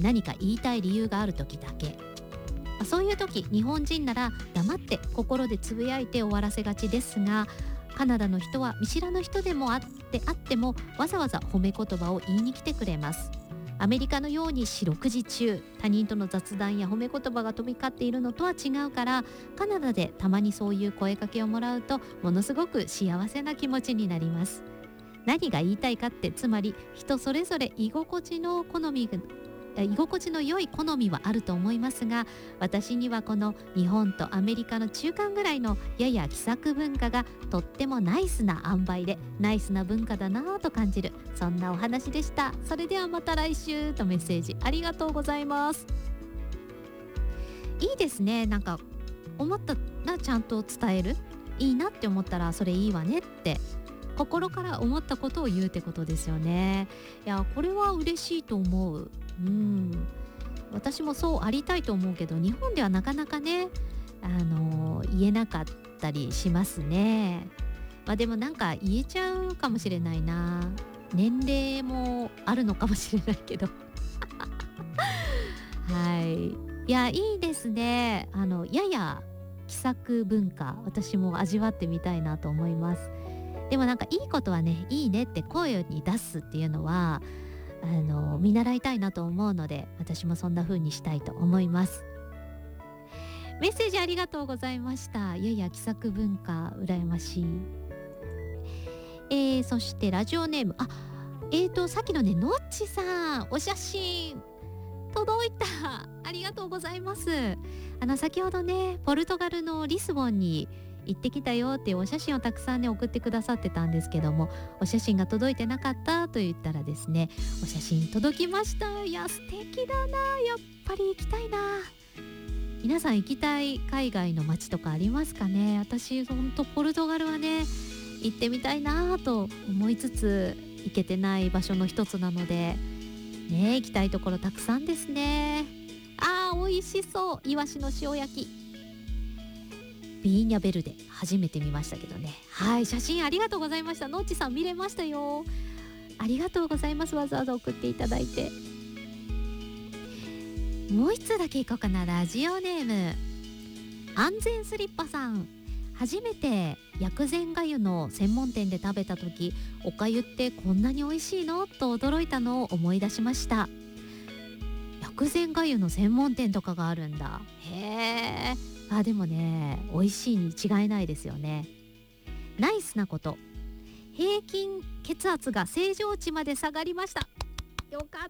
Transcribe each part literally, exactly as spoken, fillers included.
何か言いたい理由がある時だけ。そういう時、日本人なら黙って心でつぶやいて終わらせがちですが、カナダの人は見知らぬ人でもあってあってもわざわざ褒め言葉を言いに来てくれます。アメリカのように四六時中他人との雑談や褒め言葉が飛び交っているのとは違うから、カナダでたまにそういう声かけをもらうとものすごく幸せな気持ちになります。何が言いたいかって、つまり人それぞれ居心地の好み居心地の良い好みはあると思いますが、私にはこの日本とアメリカの中間ぐらいのやや気さく文化がとってもナイスな塩梅でナイスな文化だなぁと感じる、そんなお話でした。それではまた来週とメッセージありがとうございます。いいですね。なんか思ったらちゃんと伝える、いいなって思ったらそれいいわねって心から思ったことを言うってことですよね。いや、これは嬉しいと思う。うん、私もそうありたいと思うけど、日本ではなかなかね、あの言えなかったりしますね。まあでもなんか言えちゃうかもしれないな。年齢もあるのかもしれないけどはい、いや、いいですね。あのやや気さく文化、私も味わってみたいなと思います。でもなんかいいことはね、いいねって声に出すっていうのはあの見習いたいなと思うので、私もそんな風にしたいと思います。メッセージありがとうございました。いやいや気さく文化羨ましい。えー、そしてラジオネーム、あ、えーとさっきのね、のっちさんお写真届いた、ありがとうございます。あの先ほどね、ポルトガルのリスボンに行ってきたよっていうお写真をたくさんね送ってくださってたんですけども、お写真が届いてなかったと言ったらですね、お写真届きました。いや素敵だな、やっぱり行きたいな。皆さん行きたい海外の街とかありますかね。私ほんとポルトガルはね行ってみたいなと思いつつ行けてない場所の一つなのでね、行きたいところたくさんですね。あー美味しそう、イワシの塩焼き、ビーニャベルデ初めて見ましたけどね。はい、写真ありがとうございました。のっちさん見れましたよ。ありがとうございます。わざわざ送っていただいて。もう一通だけいこうかな。ラジオネーム安全スリッパさん、初めて薬膳がゆの専門店で食べた時、おかゆってこんなに美味しいのと驚いたのを思い出しました。薬膳がゆの専門店とかがあるんだ。へー、あ、でもね美味しいに違いないですよね。ナイスなこと、平均血圧が正常値まで下がりました。よかった、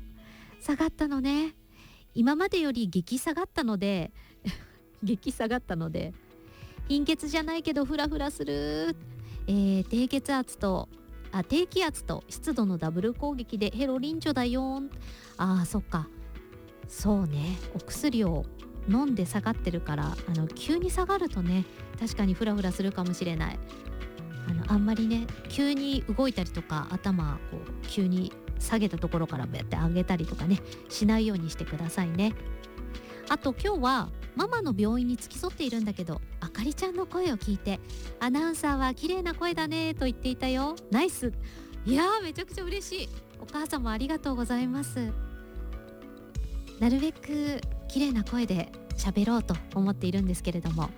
下がったのね。今までより激下がったので激下がったので貧血じゃないけどフラフラする、えー、低血圧とあ低気圧と湿度のダブル攻撃でヘロリンチョだよ。あーそっか、そうね、お薬を飲んで下がってるから、あの急に下がるとね確かにフラフラするかもしれない。あのあんまりね急に動いたりとか、頭こう急に下げたところからやって上げたりとかねしないようにしてくださいね。あと今日はママの病院に付き添っているんだけど、あかりちゃんの声を聞いて、アナウンサーは綺麗な声だねと言っていたよ。ナイス。いやーめちゃくちゃ嬉しい。お母様ありがとうございます。なるべく綺麗な声で喋ろうと思っているんですけれども、はい、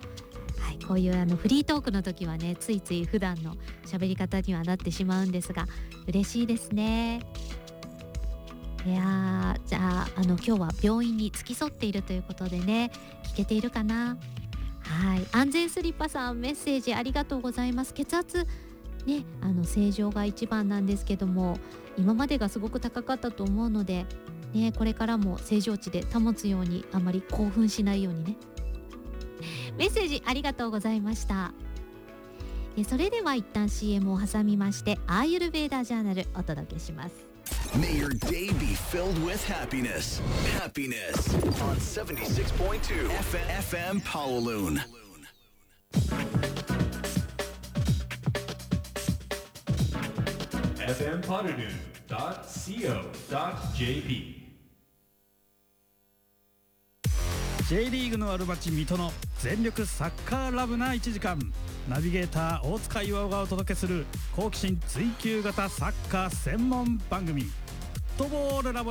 こういうあのフリートークの時はねついつい普段の喋り方にはなってしまうんですが、嬉しいですね。いやー、じゃあ、あの今日は病院に付き添っているということでね、聞けているかな。はい、安全スリッパさんメッセージありがとうございます。血圧ね、あの正常が一番なんですけども、今までがすごく高かったと思うのでね、これからも正常値で保つように、あまり興奮しないようにね。メッセージありがとうございました。えそれでは一旦 シーエム を挟みまして、アーユルヴェーダジャーナルお届けします。 May your day be filled with happiness. Happiness on seventy-six point two F M Kowloon. エフエム パルルーン ドット シーオー ドット ジェーピー J リーグのある街水戸の全力サッカーラブないちじかん、ナビゲーター大塚岩尾がお届けする好奇心追求型サッカー専門番組、フットボールラボ